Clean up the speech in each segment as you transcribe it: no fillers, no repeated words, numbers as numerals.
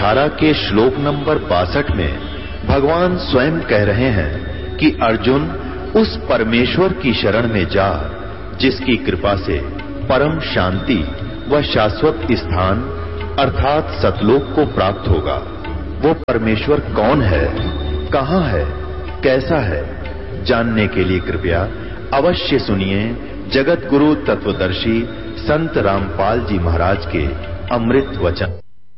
धारा के श्लोक नंबर 62 में भगवान स्वयं कह रहे हैं कि अर्जुन उस परमेश्वर की शरण में जा जिसकी कृपा से परम शांति व शाश्वत स्थान अर्थात सतलोक को प्राप्त होगा। वो परमेश्वर कौन है, कहां है, कैसा है, जानने के लिए कृपया अवश्य सुनिए जगत गुरु तत्वदर्शी संत रामपाल जी महाराज के अमृत वचन।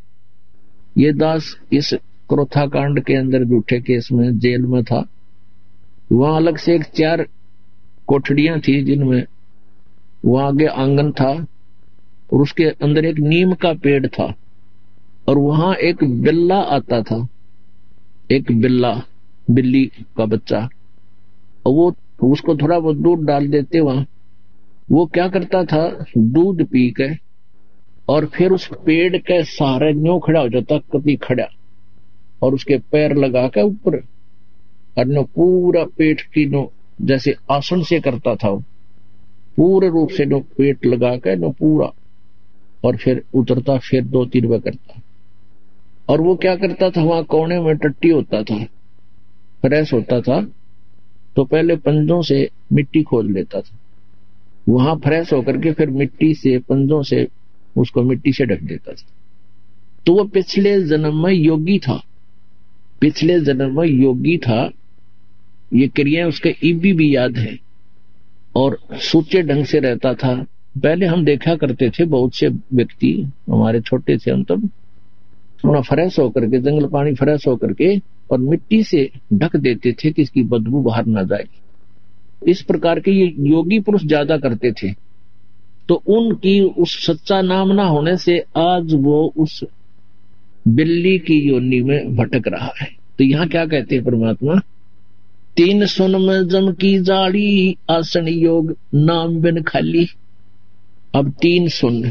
ये दास इस क्रोथा कांड के अंदर झूठे केस में जेल में था। वहां अलग से एक 4 कोठड़ियां थी जिनमें वहां आगे आंगन था और उसके अंदर एक नीम का पेड़ था और वहां एक बिल्ला आता था, एक बिल्ली का बच्चा, और वो उसको थोड़ा बहुत दूध डाल देते। वहां वो क्या करता था, दूध पी के और फिर उस पेड़ के सहारे न्यों खड़ा हो जाता, कभी खड़ा, और उसके पैर लगा के ऊपर और नो पूरा पेट की नो जैसे आसन से करता था, वो पूरे रूप से नो पेट लगा के नो पूरा, और फिर उतरता, फिर 2-3 बार करता। और वो क्या करता था, वहां कोने में टट्टी होता था, फ्रेश होता था, तो पहले पंजों से मिट्टी खोद लेता था, वहां फ्रेश होकर के फिर मिट्टी से पंजों से उसको मिट्टी से ढक देता था। तो वो पिछले जन्म में योगी था, पिछले जन्म में योगी था। ये क्रियाएं उसके इबी भी याद है और सूचे ढंग से रहता था। पहले हम देखा करते थे बहुत से व्यक्ति, हमारे छोटे थे हम तब, थोड़ा फ्रेश होकर के जंगल पानी फ्रेश होकर के और मिट्टी से ढक देते थे कि इसकी बदबू बाहर ना जाए। इस प्रकार के ये योगी पुरुष ज्यादा करते थे। तो उनकी उस सच्चा नाम ना होने से आज वो उस बिल्ली की योनि में भटक रहा है। तो यहाँ क्या कहते हैं परमात्मा, 3 सुन में जम की जाड़ी आसन योग नाम बिन खाली। अब 3 सुन,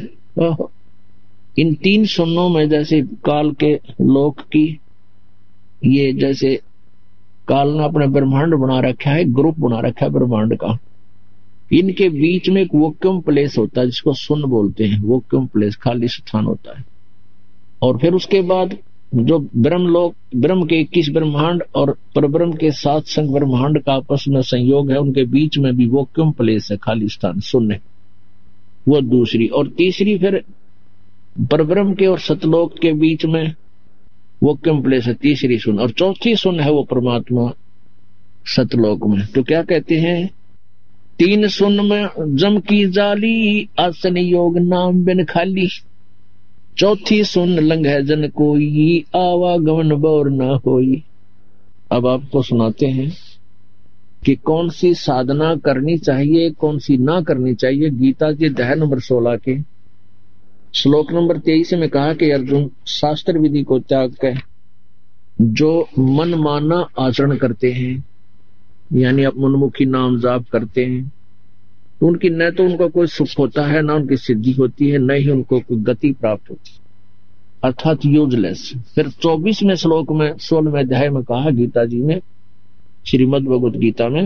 इन 3 सुनों में जैसे काल के लोक की, ये जैसे काल ने अपने ब्रह्मांड बना रखा है, ग्रुप बना रखा है ब्रह्मांड का, इनके बीच में एक वैक्यूम प्लेस होता है जिसको सुन बोलते हैं, वैक्यूम प्लेस, खाली स्थान होता है। और फिर उसके बाद जो ब्रह्मलोक, ब्रह्म के 21 ब्रह्मांड और परब्रह्म के 7 संग ब्रह्मांड का आपस में संयोग है, उनके बीच में भी वैक्यूम प्लेस है, खाली स्थान सुन है, वो दूसरी। और तीसरी फिर परब्रह्म के और सतलोक के बीच में वैक्यूम प्लेस है, तीसरी सुन। और चौथी सुन है वो परमात्मा सतलोक में। तो क्या कहते हैं, 3 सुन में जम की जाली आसन योग नाम बिन खाली। चौथी सुन लंघ है जन कोई आवागमन बोर ना होई। अब आपको सुनाते हैं कि कौन सी साधना करनी चाहिए, कौन सी ना करनी चाहिए। गीता के अध्याय नंबर 16 के श्लोक नंबर 23 में कहा कि अर्जुन, शास्त्र विधि को त्याग कर जो मन माना आचरण करते हैं, यानी आप मनमुखी नाम जाप करते हैं, तो उनकी न तो उनको कोई सुख होता है, न उनकी सिद्धि होती है, न ही उनको कोई गति प्राप्त होती, अर्थात यूजलेस। फिर 24वें श्लोक में 16वें अध्याय में कहा गीता जी ने, श्रीमद् भगवत गीता में,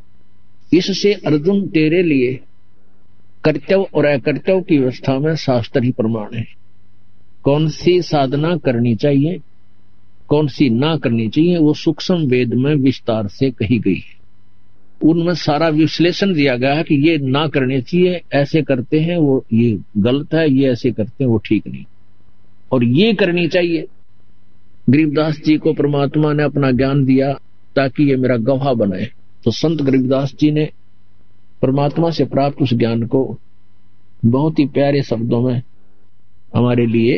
इससे अर्जुन तेरे लिए कर्तव्य और अकर्तव्य की व्यवस्था में शास्त्र ही प्रमाण है। कौन सी साधना करनी चाहिए, कौन सी ना करनी चाहिए, वो सूक्ष्म वेद में विस्तार से कही गई है। उनमें सारा विश्लेषण दिया गया है कि ये ना करनी चाहिए, ऐसे करते हैं वो ये गलत है, ये ऐसे करते हैं वो ठीक नहीं, और ये करनी चाहिए। गरीबदास जी को परमात्मा ने अपना ज्ञान दिया ताकि ये मेरा गवाह बने। तो संत गरीबदास जी ने परमात्मा से प्राप्त उस ज्ञान को बहुत ही प्यारे शब्दों में हमारे लिए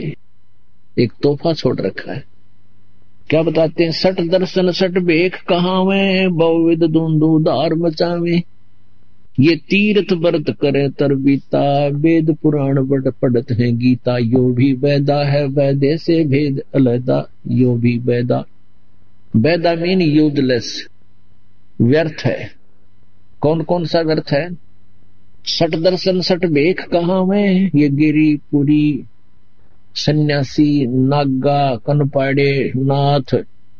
एक तोहफा छोड़ रखा है। क्या बताते हैं, 60 दर्शन 60 भेख कहावे, बहुविध धुंधु धार मचावे, ये तीर्थ व्रत करे तरबीता, वेद पुराण बड़ पढ़त है गीता, यो भी वैदा है वैदे से भेद अलहदा, यो भी वैदा। वैदा मीन यूजलेस, व्यर्थ है। कौन कौन सा व्यर्थ है, 60 दर्शन 60 भेख कहावे, ये गिरी पुरी सन्यासी, नागा, कनपाड़े, नाथ,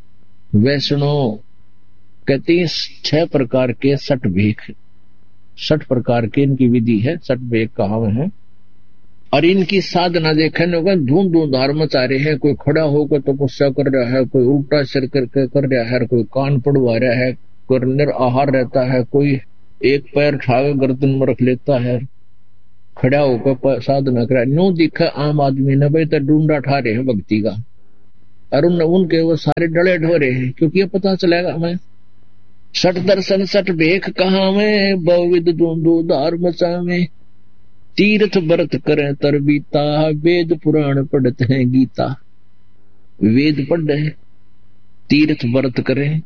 वैष्णो, कहते हैं 6 प्रकार के 60 भेख, 60 प्रकार के इनकी विधि है, 60 भेख कहावे हैं। और इनकी साधना देखने होगा, धूम धूम धार मचा रहे हैं। कोई खड़ा होकर तपस्या कर रहा है, कोई उल्टा सिर करके कर रहा है, कोई कान पड़वा रहा है, कोई निराहार रहता है, कोई एक पैर उठाकर गर्दन में रख लेता है, खड़ा होकर साधना करा। नो दिखा आम आदमी ने भाई तो ढूंढा ठा रहे हैं भक्ति का, और उनके वो सारे डले ढोरे हैं, क्योंकि ये पता चलेगा हमें सठ दर्शन सठ भेख कहाँ में, बहुविध धूंधू धार मचा में, तीर्थ व्रत करें तरबीता, वेद पुराण पढ़ते हैं गीता। वेद पढ़ रहे, तीर्थ व्रत करें,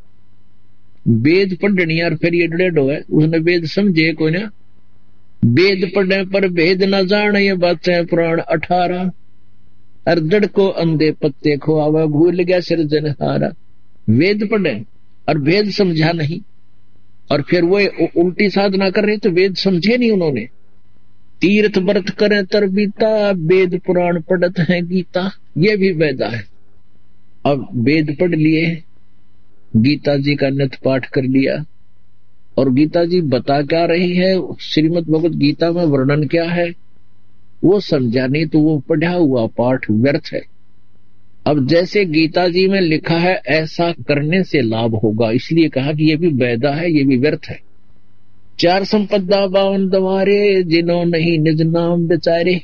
वेद पढ़नी यार, फिर ये डेढ़ है उसने वेद समझे कोई ना। वेद पढ़े पर भेद न जाने, ये बातें पुराण 18। अर्दड़ को अंधे पत्ते खोआवा, भूल गया सिरजनहारा। वेद पढ़े और वेद समझा नहीं, और फिर वो उल्टी साधना कर रहे तो वेद समझे नहीं उन्होंने। तीर्थ व्रत करें तरबीता, वेद पुराण पढ़त है गीता। ये भी वेदा है। अब वेद पढ़ लिए, गीता जी का नित्य पाठ कर लिया, और गीता जी बता क्या रही है, श्रीमद् भगवत गीता में वर्णन क्या है वो समझा नहीं तो वो पढ़ा हुआ पाठ व्यर्थ है। अब जैसे गीता जी में लिखा है ऐसा करने से लाभ होगा, इसलिए कहा कि ये भी वेदा है, ये भी व्यर्थ है। 4 संपदा 52 द्वारे, जिन्हों नहीं निज नाम बेचारे।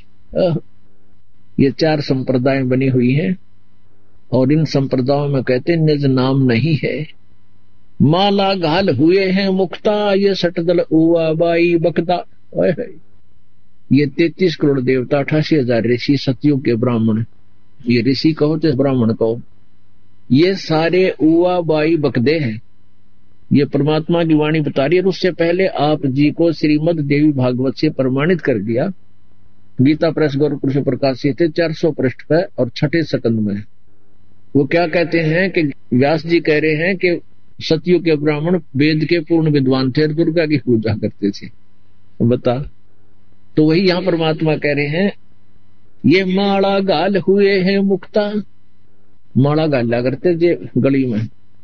ये 4 संप्रदाय बनी हुई हैं, और इन संप्रदायों में कहते निज नाम नहीं है। माला घाल हुए हैं मुक्ता, ये सटदल उवा बाई बकता। ये 33 करोड़ देवता, 88,000 ऋषि, सतयुग के ब्राह्मण, ये ऋषि कहो तो ब्राह्मण कहो, ये सारे उवा बाई बकदे हैं। ये परमात्मा की वाणी बता रही है। उससे पहले आप जी को श्रीमद् देवी भागवत से प्रमाणित कर दिया। गीता प्रेस गोरखपुर से प्रकाशित है, 400 पृष्ठ पे और 6ठे सकंद में। वो क्या कहते हैं कि व्यास जी कह रहे हैं कि सतयुग के ब्राह्मण वेद के पूर्ण विद्वान थे, दुर्गा की पूजा करते थे। बता, तो वही यहाँ परमात्मा कह रहे हैं, ये माला गाल हुए हैं मुक्ता। माला गाला करते थे गली में।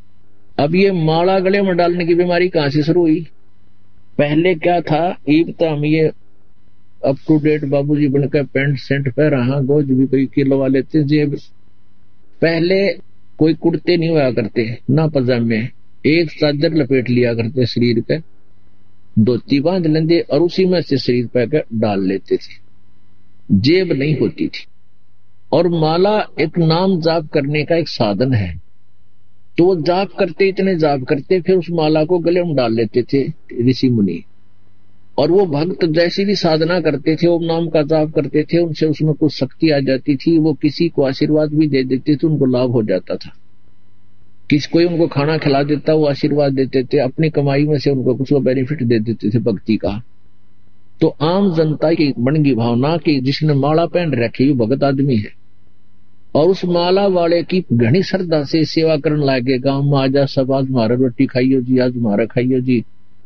अब ये माला गले में डालने की बीमारी कहां से शुरू हुई? पहले क्या था, तो हम ये अप टू डेट बाबूजी बनकर पैंट सेंट पहरा, हाँ गोज भी कोई किलो वाले थे। जेब पहले कोई कुर्ते नहीं हुआ करते, ना पजामे, एक चादर लपेट लिया करते शरीर पे, धोती बांध लेते और उसी में से शरीर पे डाल लेते थे। जेब नहीं होती थी। और माला एक नाम जाप करने का एक साधन है, तो वो जाप करते, इतने जाप करते, फिर उस माला को गले में डाल लेते थे ऋषि मुनि। और वो भक्त जैसी भी साधना करते थे, ओम नाम का जाप करते थे, उनसे उसमें कुछ शक्ति आ जाती थी। वो किसी को आशीर्वाद भी दे देते थे, उनको लाभ हो जाता था। किसी कोई उनको खाना खिला देता, वो आशीर्वाद देते थे, अपनी कमाई में से उनको कुछ बेनिफिट दे देते थे भक्ति का। तो आम जनता की बन गई भावना कि जिसने माला पहन रखी वो भगत आदमी है, और उस माला वाले की घनी श्रद्धा से सेवा करने लगे। गांव में आजा सब, आज मारा रोटी खाइयो जी, आज मारा खाइयो जी,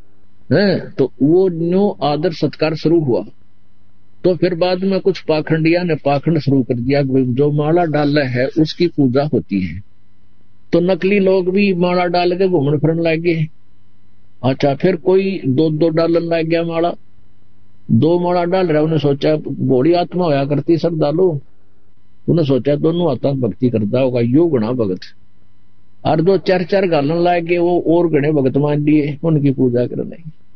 है। तो वो न्यू आदर सत्कार शुरू हुआ। तो फिर बाद में कुछ पाखंडिया ने पाखंड शुरू कर दिया, जो माला डाला है उसकी पूजा होती है। तो नकली लोग भी माला डाल के घूमने फिरने लगे। अच्छा, फिर कोई 2 डालने लग गया माला, 2 माला डाल रहा। उन्हें सोचा बड़ी आत्मा होया करती सब डालो, उन्हें सोचा दोनों हाथों भक्ति करता होगा, यो गुणा भगत। और 2 4 गालन लाके वो और गणे भगत मान लिए, उनकी पूजा करने।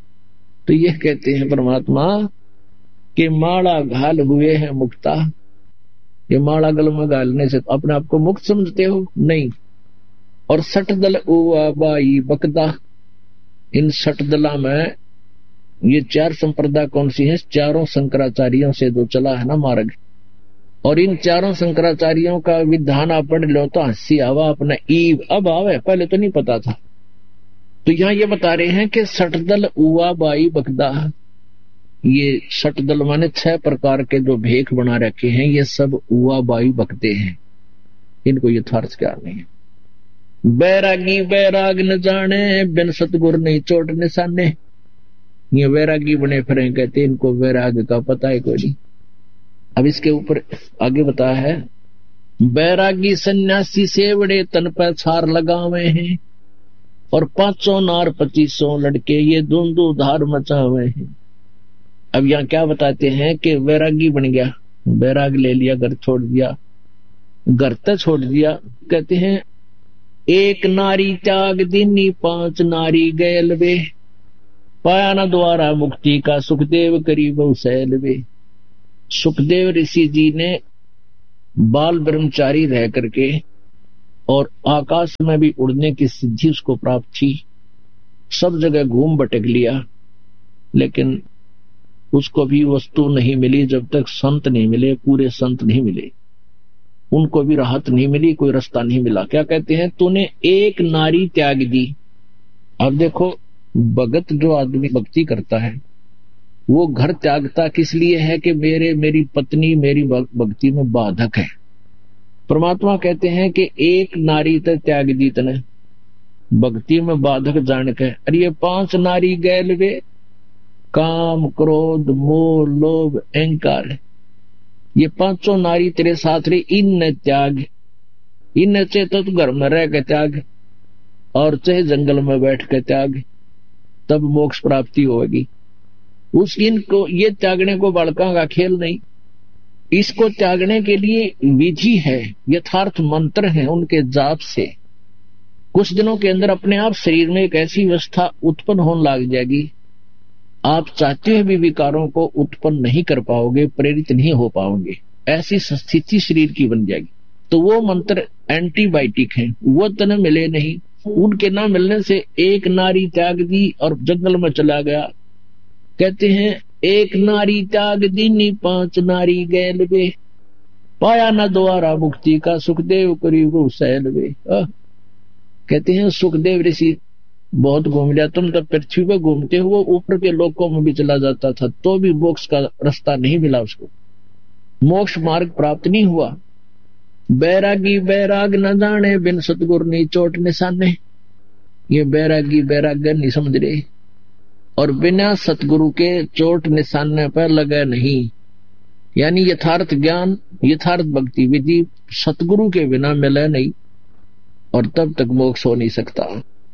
तो ये कहते हैं परमात्मा कि माला घाल हुए हैं मुक्ता। ये माला गल में घालने से अपने आप को मुक्त समझते हो? नहीं। और सटदल उवा बाई बकदा, इन सटदला में ये 4 संप्रदाय कौन सी है? 4 शंकराचार्यों से जो चला है ना मार्ग, और इन 4 शंकराचार्यों का विधान आप पढ़ लो तो हंसी आवा अपना ईव अब आवे, पहले तो नहीं पता था। तो यहाँ ये बता रहे हैं कि सटदल उवा बाई बकदा, ये सटदल माने 6 प्रकार के जो भेख बना रखे हैं, ये सब उवा बाई बकते हैं, इनको यथार्थ क्या नहीं है। बैरागी बैराग न जाने, बिन सतगुर नहीं चोट निशाने। ये वैरागी बने फिरे, कहते इनको वैराग का पता है कोई नहीं। अब इसके ऊपर आगे बताया है, बैरागी सन्यासी सेवड़े तन पर छार लगावे हैं, और 500 नार 2500 लड़के ये धुंधु धार मचावे हैं। अब यहाँ क्या बताते हैं कि वैरागी बन गया, बैराग ले लिया, घर छोड़ दिया, घर तक छोड़ दिया। कहते हैं एक नारी त्याग दीनी 5 नारी गैल वे, पाया न द्वारा मुक्ति का सुखदेव करी बहु सैल वे। सुखदेव ऋषि जी ने बाल ब्रह्मचारी रह करके और आकाश में भी उड़ने की सिद्धि उसको प्राप्त थी, सब जगह घूम भटक लिया, लेकिन उसको भी वस्तु नहीं मिली जब तक संत नहीं मिले, पूरे संत नहीं मिले, उनको भी राहत नहीं मिली, कोई रास्ता नहीं मिला। क्या कहते हैं, तूने एक नारी त्याग दी। अब देखो, भगत जो आदमी भक्ति करता है वो घर त्यागता किस लिए है कि मेरी पत्नी मेरी भक्ति में बाधक है। परमात्मा कहते हैं कि एक नारी तक त्याग दी तने, भक्ति में बाधक जान के। अरे ये 5 नारी गैल वे, काम क्रोध मोह लोभ अहंकार, ये 5 नारी तेरे साथ रही, इन त्याग। इन चाहे तो घर में रह के त्याग और चाहे जंगल में बैठ के त्याग, तब मोक्ष प्राप्ति होगी। उस इनको ये त्यागने को बालकों का खेल नहीं, इसको त्यागने के लिए विधि है, यथार्थ मंत्र है, उनके जाप से कुछ दिनों के अंदर अपने आप शरीर में एक ऐसी व्यवस्था उत्पन्न होने लग जाएगी, आप चाहते हुए भी विकारों को उत्पन्न नहीं कर पाओगे, प्रेरित नहीं हो पाओगे, ऐसी स्थिति शरीर की बन जाएगी। तो वो मंत्र एंटीबायोटिक है, वो तने मिले नहीं। उनके ना मिलने से एक नारी त्याग दी और जंगल में चला गया। कहते हैं एक नारी त्याग दीनी 5 नारी गैल वे, पाया न द्वारा मुक्ति का सुखदेव करी वो सैल वे। कहते हैं सुखदेव ऋषि बहुत घूम लिया, तुम तो पृथ्वी पर घूमते हो, वो ऊपर के लोकों में भी चला जाता था तो भी मोक्ष का रास्ता नहीं मिला उसको, मोक्ष मार्ग प्राप्त नहीं हुआ। बैरागी बैराग न जाने, बिन सतगुरु नी चोट निशाने। ये बैरागी बैराग नहीं समझ रहे, और बिना सतगुरु के चोट निशाने पर लगे नहीं। यानी यथार्थ ज्ञान यथार्थ भक्ति विधि सतगुरु के बिना मिले नहीं, और तब तक मोक्ष हो नहीं सकता।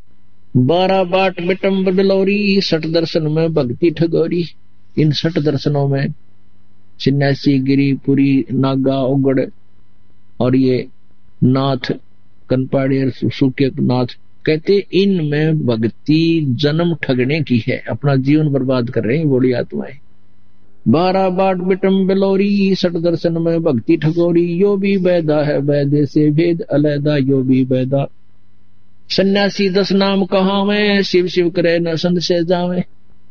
12 बाट बिटम्ब बिलोरी, 60 दर्शन में भक्ति ठगोरी। इन 60 दर्शनों में सन्यासी गिरी पुरी नागा उगड़ और ये नाथ कनपाड़ी और सूखे नाथ, कहते इनमें भक्ति जन्म ठगने की है, अपना जीवन बर्बाद कर रहे हैं बोली आत्माएं। 12 बाट बिटम बिलोरी, 60 दर्शन में भक्ति ठगोरी। यो भी बैदा है बैदे से भेद अलैदा, यो भी बैदा। सन्यासी 10 नाम कहावे, शिव शिव करे न संत से जावे।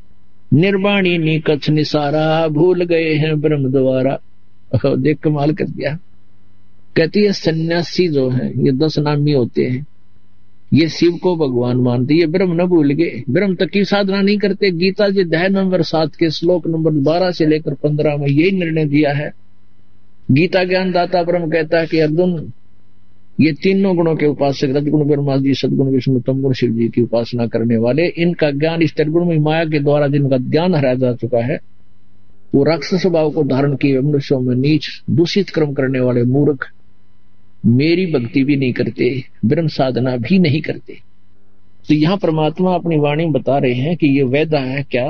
निर्वाणी नी कच्छ निसारा, भूल गए हैं ब्रह्म द्वारा। देख कमाल कर दिया। कहती है सन्यासी जो है ये 10 नामी होते हैं, ये शिव को भगवान मानते, ये ब्रह्म न भूल गए, ब्रह्म तक की साधना नहीं करते। गीता जी अध्याय नंबर 7 के श्लोक नंबर 12 से लेकर 15 में यही निर्णय दिया है। गीता ज्ञान दाता ब्रह्म कहता है कि अर्जुन, ये तीनों गुणों के उपासक रजगुण ब्रह्मा जी, सदगुण विष्णु, तमगुण शिव जी की उपासना करने वाले, इनका ज्ञान इस त्रिगुण में माया के द्वारा जिनका ज्ञान हराया जा चुका है, वो राक्षस स्वभाव को धारण किए मनुष्यों में नीच दूषित कर्म करने वाले मूर्ख मेरी भक्ति भी नहीं करते, ब्रह्म साधना भी नहीं करते। तो यहां परमात्मा अपनी वाणी बता रहे हैं कि ये वेदा है क्या।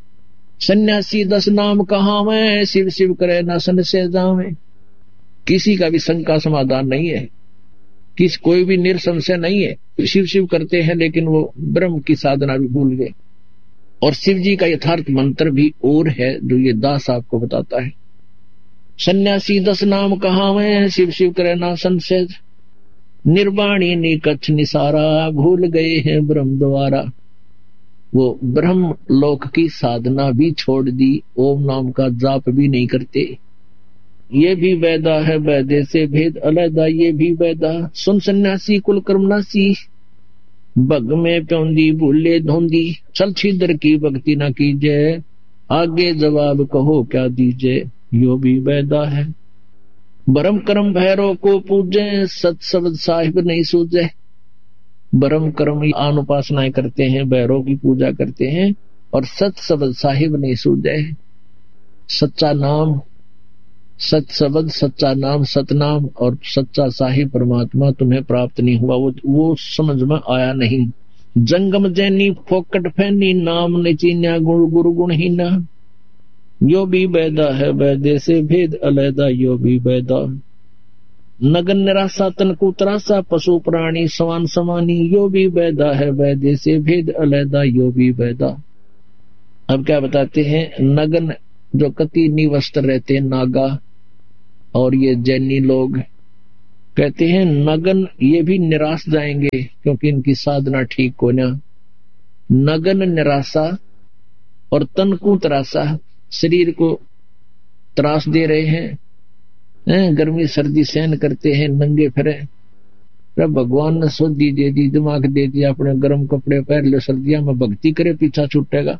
सन्यासी 10 नाम कहावे, शिव शिव करे न सन से जावे। किसी का भी शंका समाधान नहीं है, कोई भी निरसंशय नहीं है। शिव शिव करते हैं लेकिन वो ब्रह्म की साधना भी भूल गए। और शिव जी का यथार्थ मंत्र भी और है जो ये दास आपको बताता है। सन्यासी 10 नाम कहावे, शिव शिव करे ना संशय। निर्वाणी नी कच्छ निसारा, भूल गए हैं ब्रह्म द्वारा। वो ब्रह्म लोक की साधना भी छोड़ दी, ओम नाम का जाप भी नहीं करते। ये भी वैदा है वैदे से भेद अलैदा, ये भी वैदा। सुन सन्यासी कुल कर्मनासी, भग में प्योंदी भूले धोंदी। चल छिदर की भक्ति न कीजिए, आगे जवाब कहो क्या दीजिए, यो भी वैदा है। ब्रह्म कर्म भैरव को पूजे, सत शब्द साहिब नहीं सूझे। ब्रह्म कर्म आन उपासनाएं करते हैं, भैरव की पूजा करते हैं, और सत शब्द साहिब नहीं सूझे। सच्चा नाम, सत शब्द, सच्चा नाम, सतनाम और सच्चा साहिब परमात्मा तुम्हें प्राप्त नहीं हुआ, वो समझ में आया नहीं। जंगम जैनी फोकट फैनी, नाम ने चीन्या गुरु गुरु गुण ही ना। यो भी बैदा है बैदे से भेद अलैदा यो भी बैदा। नगन निराशा तन को त्रासा पशु प्राणी समान समानी यो भी बैदा है बैदे से भेद अलैदा यो भी बैदा। अब क्या बताते हैं, नगन जो कति निवस्त्र रहते हैं नागा और ये जैनी लोग कहते हैं नगन ये भी निराश जाएंगे क्योंकि इनकी साधना ठीक को ना। नगन निराशा और तन को त्रासा, शरीर को त्रास दे रहे हैं, गर्मी सर्दी सहन करते हैं, नंगे फिरे। भगवान ने सोधी दे दी, दिमाग दे दिया, अपने गर्म कपड़े पहन ले, सर्दियों में भक्ति करे पीछा छूटेगा।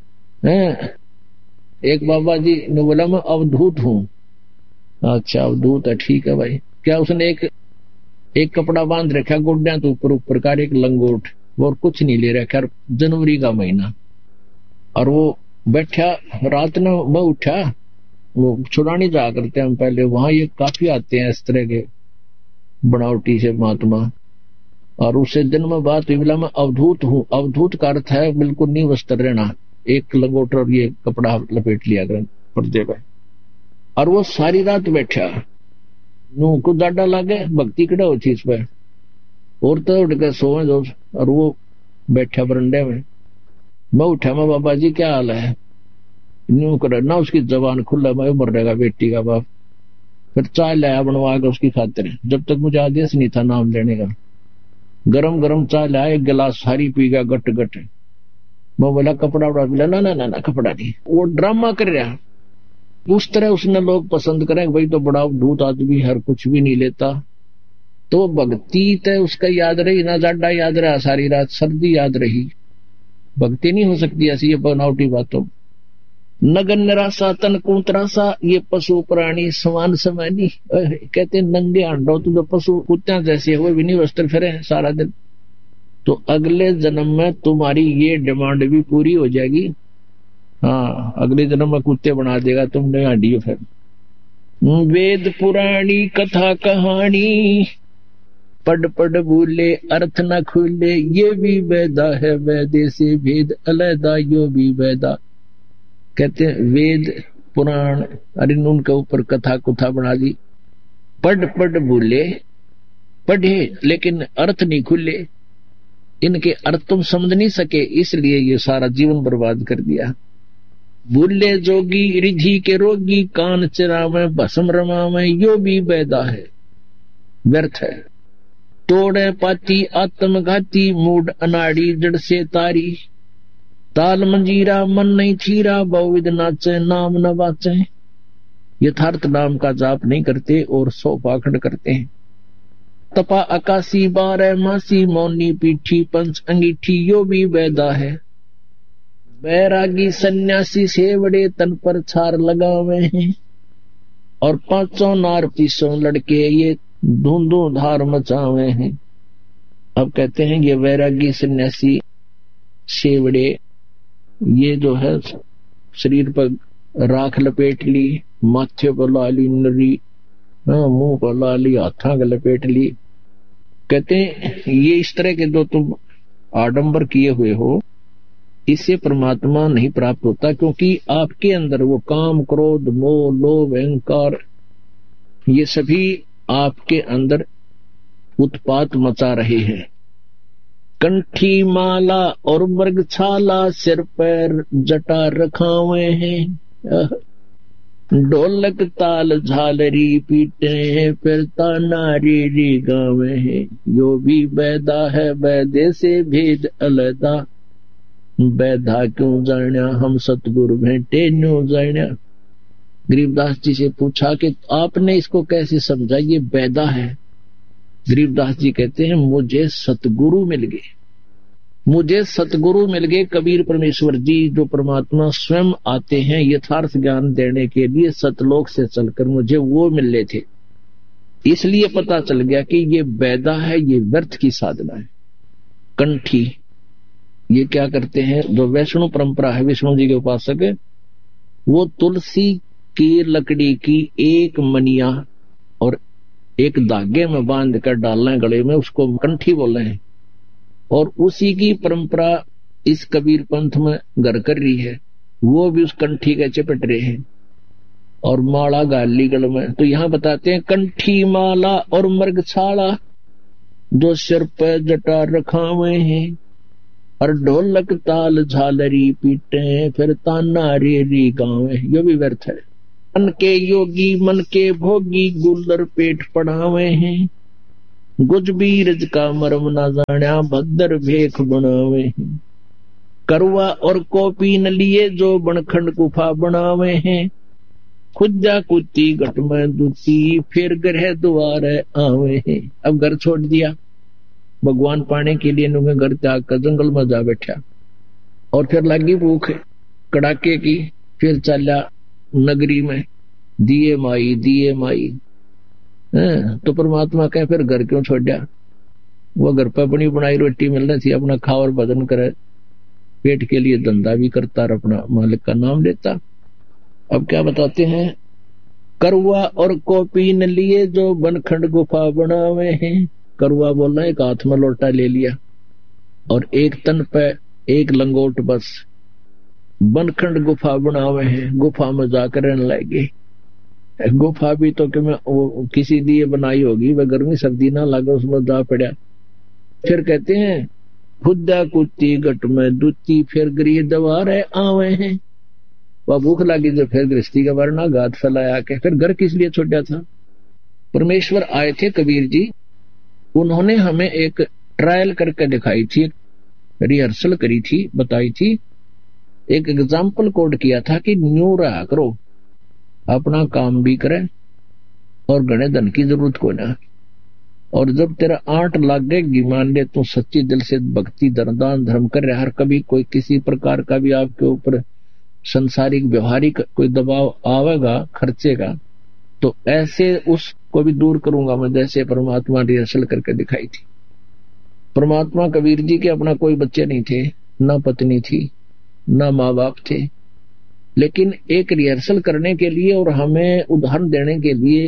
एक बाबा जी ने बोला मैं अवधूत हूँ। अच्छा अवधूत है, ठीक है भाई। क्या उसने एक कपड़ा बांध रखा गोड्या तो ऊपर का एक लंगोट, और कुछ नहीं ले रखा। जनवरी का महीना और वो बैठा, रात में मैं उठा, वो छुड़ानी जा करते हम पहले, वहां ये काफी आते हैं इस तरह के बनावटी से महात्मा। और उससे दिन में बात हुई, बोला मैं अवधूत हूँ। अवधूत का अर्थ है बिल्कुल नहीं वस्त्र रहना, एक लंगोट और ये कपड़ा लपेट लिया कर पर्दे पे। और वो सारी रात बैठा, नू को डाडा लागे, भक्ति कड़ा हो चीज पे, और तो उठ के सोए दो। और वो बैठा बरंडे में, मैं उठा, मैं बाबा जी क्या हाल है, न्यू कर ना। उसकी जबान खुला, मैं मर रहेगा बेटी का बाप। फिर चाय लाया बनवा के उसकी खातिर, जब तक मुझे आदेश नहीं था नाम लेने का। गरम गरम चाय लाया, एक गिलास सारी पी गया गट गट। मैं बोला कपड़ा उड़ा, बोला ना ना ना ना कपड़ा नहीं। वो ड्रामा कर रहा, उस तरह उसने लोग पसंद करें भाई तो बड़ा धूत आदमी, हर कुछ भी नहीं लेता। तो भक्ति तो उसका याद रही ना, जाडा याद रहा, सारी रात सर्दी याद रही। भक्ति नहीं हो सकती ऐसी ये बनावटी बातों। नगन निराशा तन को त्रासा, ये पशु प्राणी समान समानी। कहते नंगे अंडो तो जो पशु कुत्तियां जैसे हुए भी नहीं वस्त्र फिरे सारा दिन, तो अगले जन्म में तुम्हारी ये डिमांड भी पूरी हो जाएगी। हाँ, अगले जन्म में कुत्ते बना देगा तुमने हड्डियो। फिर वेद पुराणी कथा कहानी पढ़ पढ़ भूले अर्थ न खुले, ये भी वेदा है वेदे से भेद अलैदा यो भी वेदा। कहते हैं वेद पुराण, अरे उनके ऊपर कथा कुथा बना दी। पढ़ पढ़ भूले, पढ़े लेकिन अर्थ नहीं खुले, इनके अर्थ तुम समझ नहीं सके, इसलिए ये सारा जीवन बर्बाद कर दिया। भूले जोगी रिधि के रोगी, कान चरावे भस्म रमावे, यो भी वेदा है व्यर्थ है। तोड़े पाती आत्मघाती, मूड अनाड़ी जड़ से तारी, ताल मंजीरा मन नहीं थीरा, बहुविध नाचे नाम न बाचे। यथार्थ नाम का जाप नहीं करते और सौ पाखंड करते हैं। तपा आकाशी 12 मासी, मौनी पीठी पंच अंगीठी, यो भी वेदा है। बैरागी सन्यासी सेवड़े, तन पर छार लगावे हैं, और 5 नार 30 लड़के ये धूंधू धार मचावे हैं। अब कहते हैं ये वैरागी सन्यासी सेवड़े, ये जो है शरीर पर राख लपेट ली, माथे पर ला ली नरी, मुंह पर ला ली, हाथा का लपेट ली। कहते हैं ये इस तरह के जो तुम आडंबर किए हुए हो, इससे परमात्मा नहीं प्राप्त होता, क्योंकि आपके अंदर वो काम क्रोध मोह लोभ अहंकार ये सभी आपके अंदर उत्पात मचा रहे हैं। कंठी माला और मृग छाला, सिर पैर जटा रखावे हैं, ढोलक ताल झालरी पीटे हैं, फिर ताना री गावे हैं, यो भी बैदा है बैदे से भेद अलैदा। बैधा क्यों जाण्या हम सतगुरु भेंटे न्यू जाण्या। गरीबदास जी से पूछा कि आपने इसको कैसे समझा, ये बैदा है। गरीबदास जी कहते हैं मुझे सतगुरु मिल गए, मुझे सतगुरु मिल गए। कबीर परमेश्वर जी जो परमात्मा स्वयं आते हैं यथार्थ ज्ञान देने के लिए सतलोक से चलकर, मुझे वो मिले थे। इसलिए पता चल गया कि ये बैदा है, ये व्यर्थ की साधना है। कंठी ये क्या करते हैं, जो वैष्णव परंपरा है, विष्णु जी के उपासक है, वो तुलसी की लकड़ी की एक मनिया और एक धागे में बांध कर डालना है गले में, उसको कंठी बोले हैं। और उसी की परंपरा इस कबीर पंथ में घर कर रही है। वो भी उस कंठी के चपट रहे हैं और माला गाली गल में। तो यहां बताते हैं कंठी माला और मृगशाला दो सिर पे जटा रखावे हैं और ढोलक ताल झालरी पीटे फिर ताना रेरी गावे। यो भी व्यर्थ है। मन के योगी मन के भोगी गुल्लर पेट पढ़ावे हैं गुज बीरज का मरम ना जाण्या भद्र भेख बनावे हैं। करवा और कॉपी न लिए जो बनखंड गुफा बनावे हैं खुजा कुत्ती गट में दूती फिर ग्रह द्वार आवे हैं। अब घर छोड़ दिया भगवान पाने के लिए नुगे घर त्याग कर जंगल में जा बैठा और फिर लगी भूख कड़ाके की। फिर चला नगरी में दिए माई तो परमात्मा कहे फिर घर क्यों छोड़ा। वो घर पर बनी बनाई रोटी मिलनी थी अपना खा और भजन करे पेट के लिए धंधा भी करता और अपना मालिक का नाम लेता। अब क्या बताते हैं करवा और कॉपी न लिए जो बनखंड गुफा बनावे हैं। करवा बोलना एक हाथ में लोटा ले लिया और एक तन पे एक लंगोट बस बनखंड गुफा बनावे हैं। गुफा में जाकर रहने लगे। गुफा भी तो कि मैं किसी दिए बनाई होगी वह गर्मी सर्दी ना लगे उसमें जा पड़ा। फिर कहते हैं खुदा कुत्ती गट में दूती फिर गृह द्वार आवे हैं। वह भूख लगी जो फिर गृहस्थी का वरना गाद फैलाया के फिर घर किस लिए छोड़ा था। परमेश्वर आए थे कबीर जी उन्होंने हमें एक ट्रायल करके दिखाई थी रिहर्सल करी थी बताई थी एक एग्जाम्पल कोड किया था कि न्यू रहा करो अपना काम भी करे और गणे धन की जरूरत को ना। और जब तेरा आंट लागेगी मान ले तू सच्ची दिल से भक्ति दान धर्म कर रहा हर कभी कोई किसी प्रकार का भी आपके ऊपर संसारिक व्यवहारिक कोई दबाव आवेगा खर्चे का तो ऐसे उसको भी दूर करूंगा मैं जैसे परमात्मा ने रिहर्सल करके दिखाई थी। परमात्मा कबीर जी के अपना कोई बच्चे नहीं थे ना पत्नी थी ना माँ बाप थे लेकिन एक रिहर्सल करने के लिए और हमें उदाहरण देने के लिए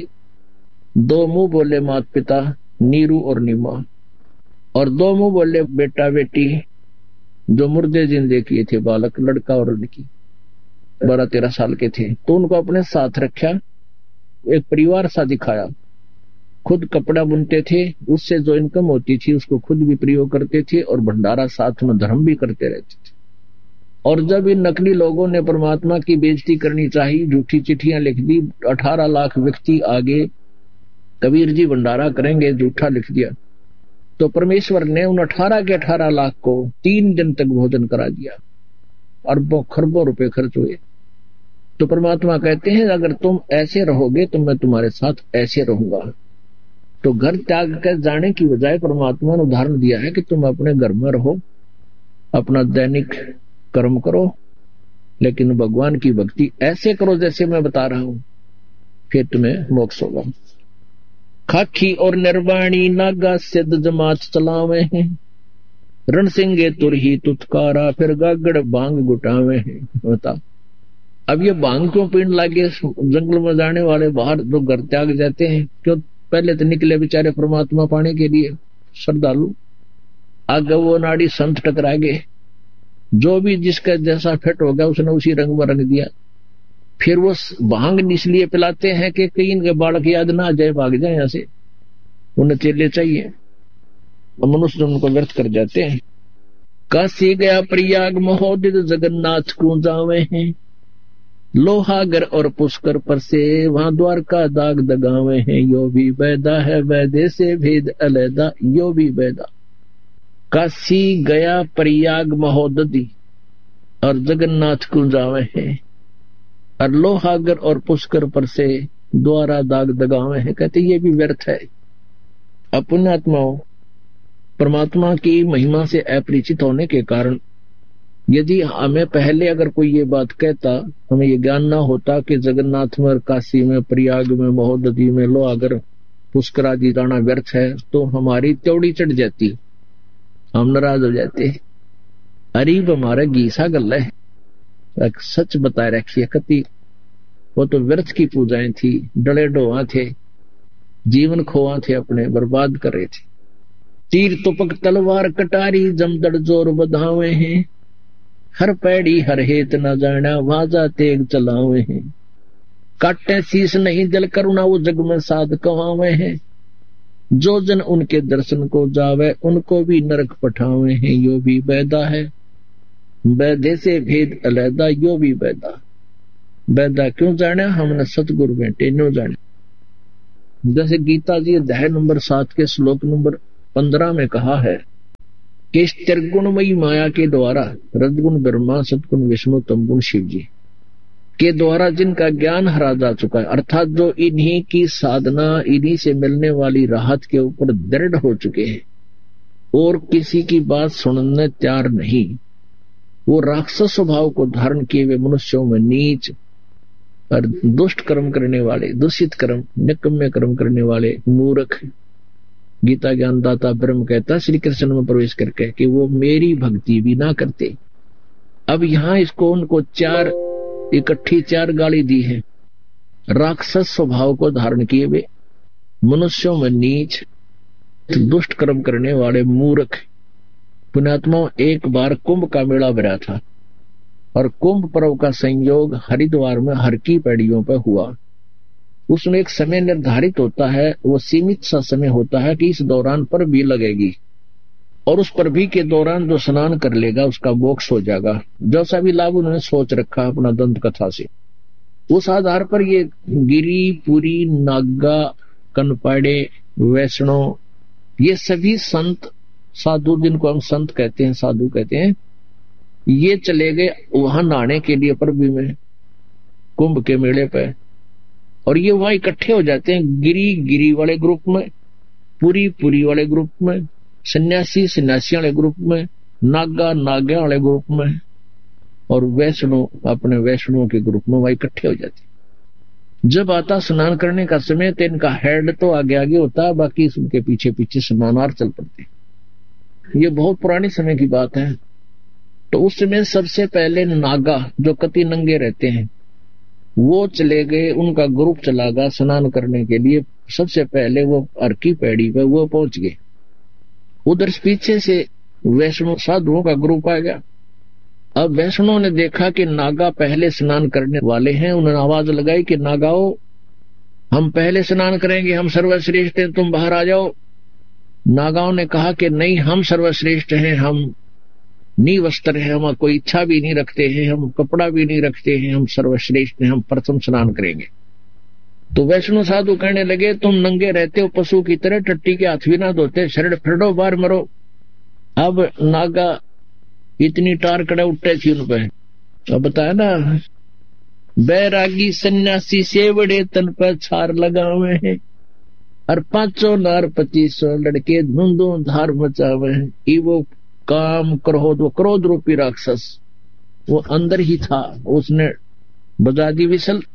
दो मुंह बोले माता पिता नीरू और नीमा और दो मुंह बोले बेटा बेटी जो मुर्दे जिंदे किए थे बालक लड़का और लड़की 12-13 साल के थे तो उनको अपने साथ रखा एक परिवार सा दिखाया। खुद कपड़ा बुनते थे उससे जो इनकम होती थी उसको खुद भी प्रयोग करते थे और भंडारा साथ में धर्म भी करते रहते थे। और जब इन नकली लोगों ने परमात्मा की बेइज्जती करनी चाहिए झूठी चिट्ठियां लिख दी 18 लाख व्यक्ति आगे कबीर जी भंडारा करेंगे झूठा लिख दिया तो परमेश्वर ने उन 18 के 18 लाख को 3 दिन तक भोजन करा दिया अरबों खरबों रुपए खर्च हुए। तो परमात्मा कहते हैं अगर तुम ऐसे रहोगे तो मैं तुम्हारे साथ ऐसे रहूंगा। तो घर त्याग कर जाने की बजाय परमात्मा ने उदाहरण दिया है कि तुम अपने घर में रहो अपना दैनिक कर्म करो लेकिन भगवान की भक्ति ऐसे करो जैसे मैं बता रहा हूं फिर तुम्हें मोक्ष होगा। खाखी और निर्वाणी नागा सिद्ध जमात चलावे हैं रण सिंगे तुरही तुतकारा फिर गागड़ बांग गुटावे हैं। बता अब ये बांग क्यों पीने लगे जंगल में जाने वाले बाहर जो घर त्याग जाते हैं क्यों पहले तो निकले बेचारे परमात्मा पाने के लिए श्रद्धालु आगे वो नाड़ी संत टकरा गए जो भी जिसका जैसा फिट हो गया उसने उसी रंग में रंग दिया। फिर वो भांग इसलिए पिलाते हैं कि कहीं इनके बालक याद ना आ जाए भाग जाए यहां से उन्हें चेले चाहिए मनुष्य उनको व्यर्थ कर जाते हैं। काशी गया प्रयाग महोदित जगन्नाथ को जावे हैं लोहागर और पुष्कर पर से वहां द्वारका दाग दगावे हैं। यो भी वैदा है वैदे से भेद अलैदा यो भी वैदा। काशी गया प्रयाग महोदधी और जगन्नाथ को जावे हैं और लोहागर और पुष्कर पर से द्वारा दाग दगावे हैं। कहते ये भी व्यर्थ है। पुण्यात्माओं परमात्मा की महिमा से अपरिचित होने के कारण यदि हमें पहले अगर कोई ये बात कहता हमें ये ज्ञान ना होता कि जगन्नाथ में काशी में प्रयाग में महोदधी में लोहागर पुष्कर आदि जाना व्यर्थ है तो हमारी त्योड़ी चढ़ जाती हम नाराज हो जाते। अरीब हमारा गीसा गल है सच बताए रखिए कति वो तो व्यर्थ की पूजाएं थी डले डोहा थे जीवन खोआ थे अपने बर्बाद कर रहे थे। तीर तुपक तलवार कटारी जमदड़ जोर बधावे हैं हर पैड़ी हर हेत न जाना, वाजा तेग चलावे हैं। काटे शीस नहीं जल करुणा, वो जग में साध कमावे हैं। जो जन उनके दर्शन को जावे, उनको भी नरक पठावे हैं। यो भी बैदा है, बैदे से भेद अलैदा, यो भी बैदा। बैदा क्यों जाने, हमने सतगुरु बेटे न्यों जाने। जैसे गीता जी अध्याय नंबर 7 के श्लोक नंबर 15 में कहा है कि इस त्रिगुणमयी माया के द्वारा, रजगुण ब्रह्मा, सतगुण विष्णु, तमगुण शिव जी के द्वारा जिनका ज्ञान हरा जा चुका है, अर्थात जो इन्हीं की साधना, इन्हीं से मिलने वाली राहत के ऊपर दृढ़ हो चुके हैं और किसी की बात सुनने तैयार नहीं, वो राक्षस स्वभाव को धारण किए हुए मनुष्यों में नीच और दुष्ट कर्म करने वाले, दूषित कर्म, निकम्मे कर्म करने वाले मूर्ख, गीता ज्ञानदाता ब्रह्म कहता श्री कृष्ण में प्रवेश करके कि वो मेरी भक्ति भी ना करते। अब यहां इसको उनको इकट्ठी चार गाली दी है। राक्षस स्वभाव को धारण किए हुए मनुष्यों में नीच, दुष्ट कर्म करने वाले मूर्ख। पुण्यात्माओं, एक बार कुंभ का मेला भरा था और कुंभ पर्व का संयोग हरिद्वार में हर की पैड़ियों पर हुआ। उसमें एक समय निर्धारित होता है, वो सीमित सा समय होता है कि इस दौरान पर भी लगेगी और उस पर भी के दौरान जो स्नान कर लेगा उसका मोक्ष हो जाएगा। जैसा भी लाभ उन्होंने सोच रखा अपना दंत कथा से, उस आधार पर ये गिरी, पुरी, नागा, कनपाड़े, वैष्णो, ये सभी संत साधु, जिनको हम संत कहते हैं, साधु कहते हैं, ये चले गए वहां नहाने के लिए परबी में, कुंभ के मेले पे। और ये वहां इकट्ठे हो जाते हैं, गिरी वाले ग्रुप में, पुरी वाले ग्रुप में, सन्यासी वाले ग्रुप में, नागा वाले ग्रुप में और वैष्णो अपने वैष्णो के ग्रुप में वहां इकट्ठे हो जाते। जब आता स्नान करने का समय तो इनका हेड तो आगे होता है, बाकी उनके पीछे स्नानार्थ चल पड़ते। ये बहुत पुराने समय की बात है। तो उस समय सबसे पहले नागा जो कति नंगे रहते हैं वो चले गए, उनका ग्रुप चला गया स्नान करने के लिए। सबसे पहले वो हर की पैड़ी पे वो पहुंच गए। उधर पीछे से वैष्णो साधुओं का ग्रुप आ गया। अब वैष्णो ने देखा कि नागा पहले स्नान करने वाले हैं, उन्होंने आवाज लगाई कि नागाओ, हम पहले स्नान करेंगे, हम सर्वश्रेष्ठ हैं, तुम बाहर आ जाओ। नागाओं ने कहा कि नहीं, हम सर्वश्रेष्ठ हैं, हम निवस्त्र हैं, हम कोई इच्छा भी नहीं रखते हैं, हम कपड़ा भी नहीं रखते हैं, हम सर्वश्रेष्ठ हैं, हम प्रथम स्नान करेंगे। तो वैष्णो साधु कहने लगे, तुम नंगे रहते हो पशु की तरह, टट्टी के हाथ भी ना धोते, शरण फिरो, बाहर मरो। अब नागा इतनी टार कड़े उठे थी उन पे। अब बताया ना, बैरागी सन्यासी सेवड़े तन पर छार लगावे हैं और 500 नार 2500 लड़के धुंधु धार मचावे हैं। वो काम क्रोध रूपी राक्षस वो अंदर ही था, उसने बजा दी विसल